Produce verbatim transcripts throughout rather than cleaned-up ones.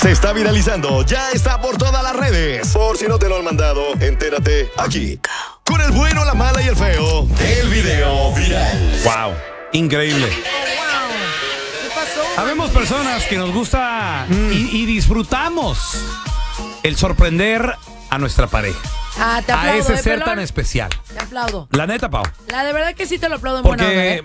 se está viralizando ya está por todas las redes. Por si no te lo han mandado, entérate aquí. Con el bueno, la mala y el feo del video viral. Wow, increíble. Habemos personas que nos gusta mm. y, y disfrutamos el sorprender a nuestra pareja. Ah, te aplaudo, a ese ¿eh, ser pelón? tan especial. Te aplaudo. La neta, Pau. La de verdad que sí te lo aplaudo en Porque buena onda, ¿eh?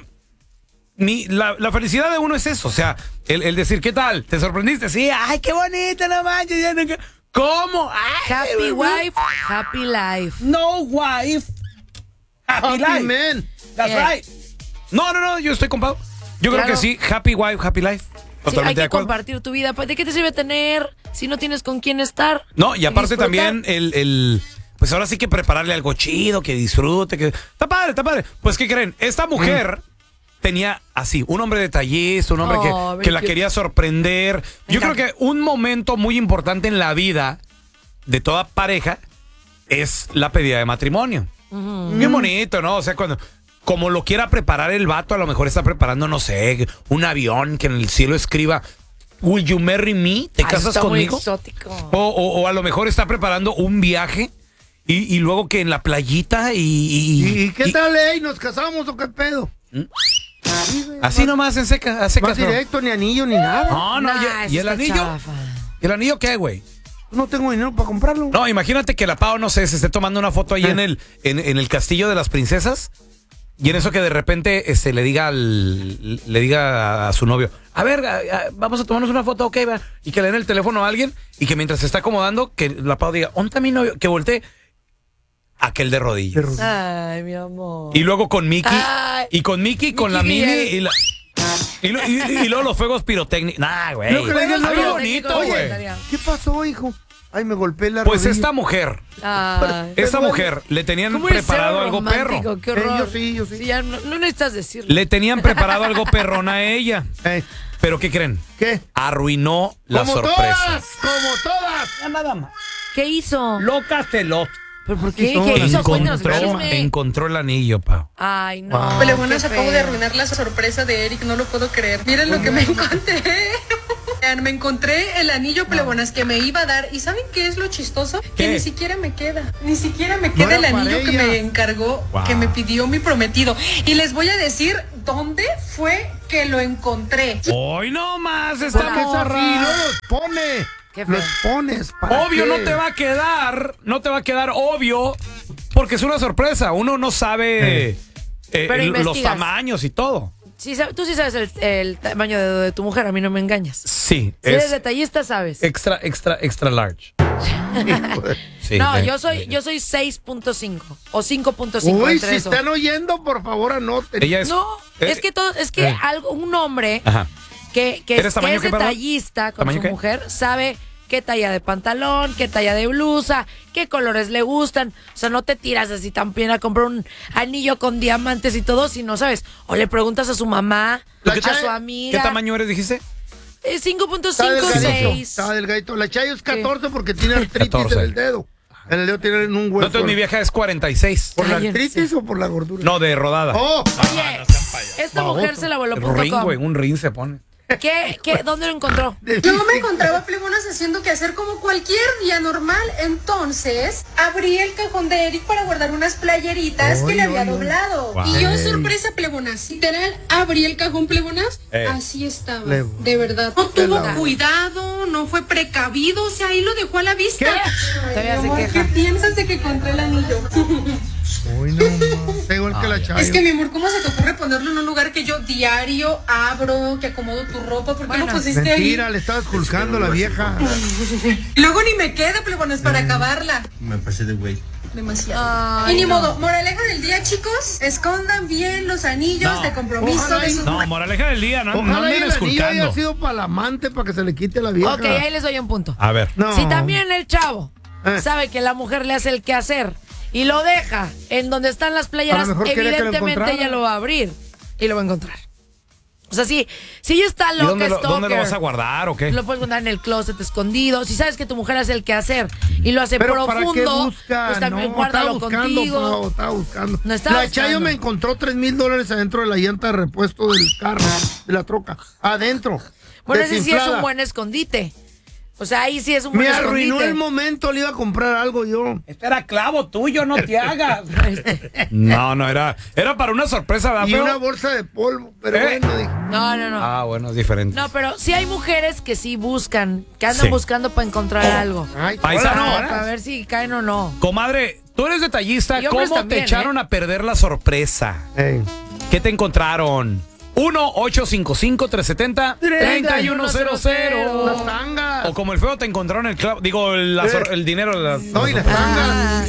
mi, la, la felicidad de uno es eso. O sea, el, el decir, ¿qué tal? ¿Te sorprendiste? Sí, ay, qué bonito, no manches. Ya no... ¿Cómo? Ay, happy wife, happy life. No wife, happy, happy life. Man. That's yeah. right. No, no, no, yo estoy con Pau. Yo claro. creo que sí, happy wife, happy life. Sí, hay que compartir tu vida. ¿De qué te sirve tener si no tienes con quién estar? No, y aparte también el, el... Pues ahora sí que prepararle algo chido, que disfrute, que... Está padre, está padre. Pues, ¿qué creen? Esta mujer mm. tenía así, un hombre detallista, un hombre oh, que, que la quería sorprender. Yo creo que un momento muy importante en la vida de toda pareja es la pedida de matrimonio. Mm. Bien bonito, ¿no? O sea, cuando... Como lo quiera preparar el vato, a lo mejor está preparando, no sé, un avión que en el cielo escriba Will you marry me? ¿Te Ay, casas está conmigo? Muy exótico. O, o, o a lo mejor está preparando un viaje y, y luego que en la playita y... ¿Y, ¿Y qué y, tal, eh? ¿Nos casamos o qué pedo? ¿Mm? Así nomás en seca, a seca. Más directo, ni anillo, ni nada. No, no, nah, y, ¿y el anillo? Chafa. ¿El anillo qué, güey? No tengo dinero para comprarlo. No, imagínate que la Pau, no sé, se esté tomando una foto ahí eh. en el en, en el castillo de las princesas. Y en eso que de repente este, le diga al, le diga a, a su novio, a ver, a, a, vamos a tomarnos una foto, ok, va. Y que le den el teléfono a alguien y que mientras se está acomodando, que la Pau diga, ¿dónde está mi novio? Que voltee aquel de rodillas. Ay, mi amor. Y luego con Mickey, Ay, y con Mickey, con la Mini y la... Y, lo, y, y luego los fuegos pirotécnicos. Nah, güey. Lo que le digas, muy bonito, güey. ¿Qué pasó, hijo? Ay, me golpeé la Pues rodilla. esta mujer, Ay, esta mujer, le tenían preparado algo perro. Qué horror. Eh, yo sí, yo sí. sí ya no, no necesitas decirlo. Le tenían preparado algo perrón a ella. Eh. ¿Pero qué creen? ¿Qué? Arruinó la como sorpresa. Todas, como todas. Ya nada más. ¿Qué hizo? Loca celosa. ¿Pero por qué? ¿Qué hizo? Encontró, encontró el anillo, Pau. Ay, no. Wow. Pero bueno, se acabo de arruinar la sorpresa de Eric, no lo puedo creer. Miren lo que me encontré. Me encontré el anillo, plebonas, que me iba a dar. ¿Y saben qué es lo chistoso? ¿Qué? Que ni siquiera me queda. Ni siquiera me queda no el anillo que me encargó, wow. que me pidió mi prometido. Y les voy a decir dónde fue que lo encontré. Hoy no más esta morra. Y no los pone. Los pones. Obvio qué? no te va a quedar, no te va a quedar obvio, porque es una sorpresa. Uno no sabe eh. Eh, el, los tamaños y todo. Sí, tú sí sabes el, el tamaño de, de tu mujer, a mí no me engañas. Sí. Si eres detallista, sabes. Extra, extra, extra large. Sí, no, de, yo soy yo soy seis punto cinco o cinco punto cinco. Uy, entre si eso. están oyendo, por favor, anoten. Ella es, no, eh, es que todo, es que eh. algo, un hombre Ajá. que, que, es, que es qué, detallista con su qué? mujer sabe qué talla de pantalón, qué talla de blusa, qué colores le gustan. O sea, no te tiras así tan bien a comprar un anillo con diamantes y todo, si no sabes. O le preguntas a su mamá, a su amiga. ¿Qué tamaño eres, dijiste? Eh, cinco punto cinco, seis. Está delgadito. La Chayo es catorce porque tiene artritis catorce. en el dedo. En el dedo tiene un hueso. No, entonces mi vieja es cuarenta y seis. ¿Por la artritis o por la gordura? No, de rodada. Oh. Oye, ah, no esta mujer se la voló punto com. Ring, güey, un ring se pone. ¿Qué, qué, ¿Dónde lo encontró? Yo me encontraba, plebonas, haciendo que hacer como cualquier día normal. Entonces, abrí el cajón de Eric para guardar unas playeritas oy, que le había oy, doblado. Wow. Y yo, sorpresa, plebonas, literal, abrí el cajón, plebonas, eh. así estaba, Lebo. de verdad. No tuvo cuidado, no fue precavido, o sea, ahí lo dejó a la vista. ¿Qué? Ay, amor, ¿qué piensas de que encontré el anillo? Uy, no, no. Igual que la Chayo. Es que, mi amor, ¿cómo se te ocurre ponerlo en un lugar que yo diario abro, que acomodo tu ropa? ¿Por qué bueno, lo pusiste mentira, ahí? Mentira, le estabas culcando la vieja. Luego ni me queda, plebones, para acabarla. Me pasé de güey. Demasiado. Ay, y ni no. modo, moraleja del día, chicos, escondan bien los anillos no. de compromiso. Ojalá de sus... No, moraleja del día, no, Ojalá no anden el esculcando. anillo haya sido para la amante, para que se le quite la vieja. Ok, ahí les doy un punto. A ver. No. Si también el chavo eh. sabe que la mujer le hace el quehacer y lo deja en donde están las playeras, evidentemente ella lo va a abrir y lo va a encontrar. O sea, si, si ya está loca, dónde lo, stalker, ¿Dónde lo vas a guardar o qué? Lo puedes guardar en el closet escondido. Si sabes que tu mujer hace el quehacer y lo hace ¿Pero profundo, para qué busca? pues también no, guárdalo estaba buscando, contigo. Pau, estaba buscando. No estaba la buscando. Chayo me encontró tres mil dólares adentro de la llanta de repuesto del carro, de la troca. Adentro. Bueno, ese sí es un buen escondite. O sea, ahí sí es un buen Me arruinó escondite. el momento, le iba a comprar algo yo. Este era clavo tuyo, no te hagas. No, no, era, era para una sorpresa, ¿verdad, Y feo? una bolsa de polvo, pero ¿Eh? bueno, dije. No, no, no. Ah, bueno, es diferente. No, pero sí hay mujeres que sí buscan, que andan Sí. buscando para encontrar algo. Ay, Paisano. hola, Para ver si caen o no. Comadre, tú eres detallista. Y hombres ¿Cómo también, te echaron ¿eh? a perder la sorpresa? Ey. ¿Qué te encontraron? uno ocho cinco cinco, tres siete cero, tres uno cero cero. Las tangas. O como el feo te encontraron el clavo, digo, la sor- el dinero. La, No, y la las sorpresa. tangas.